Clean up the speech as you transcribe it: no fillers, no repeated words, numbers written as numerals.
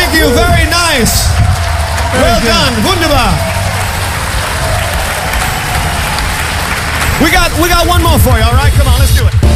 Thank you, very nice. Well done, wunderbar. We got one more for you, all right? Come on, let's do it.